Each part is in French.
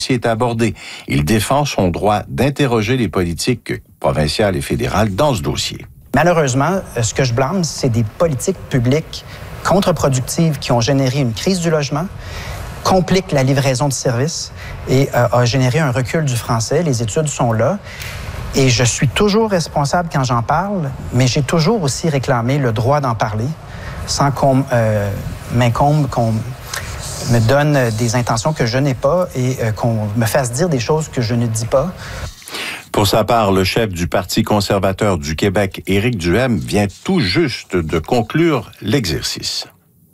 est abordé. Il défend son droit d'interroger les politiques provinciales et fédérales dans ce dossier. Malheureusement, ce que je blâme, c'est des politiques publiques contre-productives qui ont généré une crise du logement, compliquent la livraison de services et a généré un recul du français. Les études sont là. Et je suis toujours responsable quand j'en parle, mais j'ai toujours aussi réclamé le droit d'en parler sans qu'on m'incombe, qu'on me donne des intentions que je n'ai pas et qu'on me fasse dire des choses que je ne dis pas. Pour sa part, le chef du Parti conservateur du Québec, Éric Duhaime, vient tout juste de conclure l'exercice.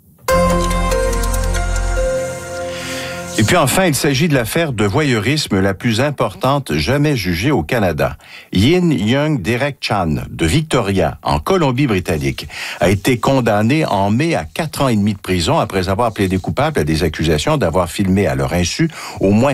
Et puis enfin, il s'agit de l'affaire de voyeurisme la plus importante jamais jugée au Canada. Yin Young Derek Chan, de Victoria, en Colombie-Britannique, a été condamné en mai à 4 ans et demi de prison après avoir plaidé coupable à des accusations d'avoir filmé à leur insu au moins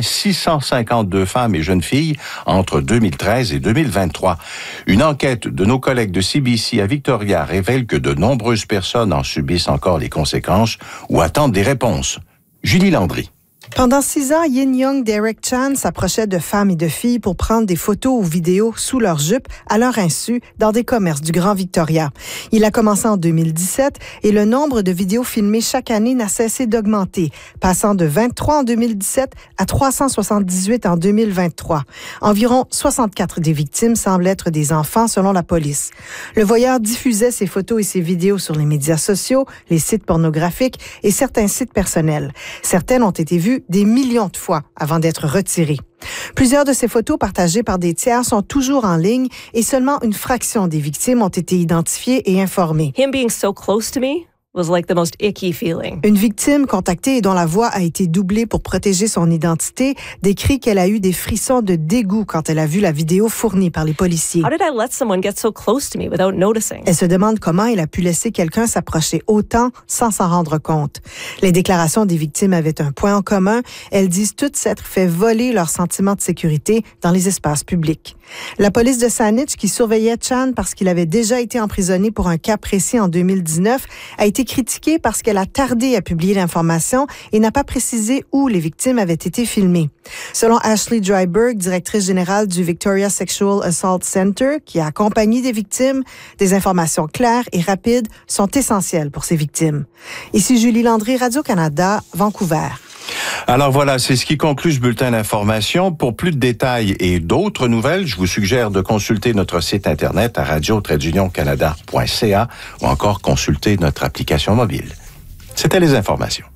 652 femmes et jeunes filles entre 2013 et 2023. Une enquête de nos collègues de CBC à Victoria révèle que de nombreuses personnes en subissent encore les conséquences ou attendent des réponses. Julie Landry. Pendant 6 ans, Yin Young Derek Chan s'approchait de femmes et de filles pour prendre des photos ou vidéos sous leur jupe à leur insu dans des commerces du Grand Victoria. Il a commencé en 2017 et le nombre de vidéos filmées chaque année n'a cessé d'augmenter, passant de 23 en 2017 à 378 en 2023. Environ 64 des victimes semblent être des enfants selon la police. Le voyeur diffusait ses photos et ses vidéos sur les médias sociaux, les sites pornographiques et certains sites personnels. Certaines ont été vues des millions de fois avant d'être retirées. Plusieurs de ces photos partagées par des tiers sont toujours en ligne et seulement une fraction des victimes ont été identifiées et informées. Him being so close to me was like the most icky feeling. Une victime contactée et dont la voix a été doublée pour protéger son identité décrit qu'elle a eu des frissons de dégoût quand elle a vu la vidéo fournie par les policiers. How did I let someone get so close to me without noticing? Elle se demande comment il a pu laisser quelqu'un s'approcher autant sans s'en rendre compte. Les déclarations des victimes avaient un point en commun. Elles disent toutes s'être fait voler leur sentiment de sécurité dans les espaces publics. La police de Saanich, qui surveillait Chan parce qu'il avait déjà été emprisonné pour un cas précis en 2019, a été critiquée parce qu'elle a tardé à publier l'information et n'a pas précisé où les victimes avaient été filmées. Selon Ashley Dryburgh, directrice générale du Victoria Sexual Assault Center, qui a accompagné des victimes, des informations claires et rapides sont essentielles pour ces victimes. Ici Julie Landry, Radio-Canada, Vancouver. Alors voilà, c'est ce qui conclut ce bulletin d'information. Pour plus de détails et d'autres nouvelles, je vous suggère de consulter notre site Internet à radio-canada.ca ou encore consulter notre application mobile. C'était les informations.